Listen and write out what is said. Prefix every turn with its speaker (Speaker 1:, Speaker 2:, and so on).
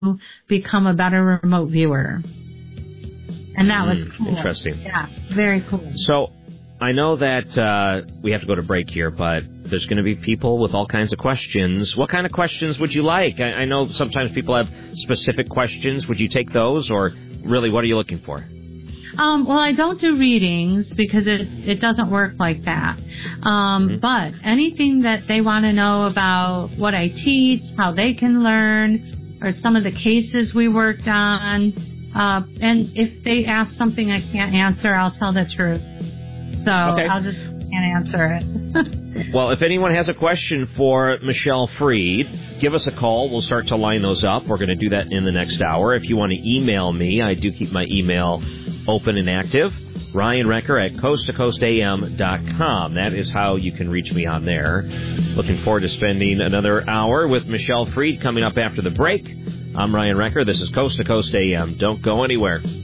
Speaker 1: become a better remote viewer. And that was cool.
Speaker 2: Interesting.
Speaker 1: Yeah, very cool.
Speaker 2: So I know that we have to go to break here, but there's going to be people with all kinds of questions. What kind of questions would you like? I know sometimes people have specific questions. Would you take those, or really, what are you looking for?
Speaker 1: Well, I don't do readings because it doesn't work like that. But anything that they want to know about what I teach, how they can learn, or some of the cases we worked on. And if they ask something I can't answer, I'll tell the truth. So I'll just can't answer it.
Speaker 2: Well, if anyone has a question for Michelle Freed, give us a call. We'll start to line those up. We're going to do that in the next hour. If you want to email me, I do keep my email open and active. Ryan Recker at coasttocoastam.com. That is how you can reach me on there. Looking forward to spending another hour with Michelle Freed coming up after the break. I'm Ryan Recker. This is Coast to Coast AM. Don't go anywhere.